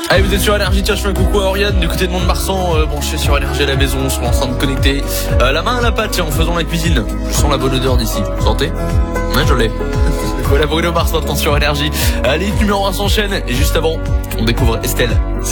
Allez, vous êtes sur Énergie, tiens, je fais un coucou à Oriane du côté de Mont-de-Marsan, branché sur Énergie à la maison, sur l'enceinte connectée. La main à la pâte, tiens, en faisant la cuisine. Je sens la bonne odeur d'ici. Vous sentez? Ouais, je l'ai. Voilà Bruno Mars maintenant sur Énergie. Allez, numéro 1 s'enchaîne. Et juste avant, on découvre Estelle.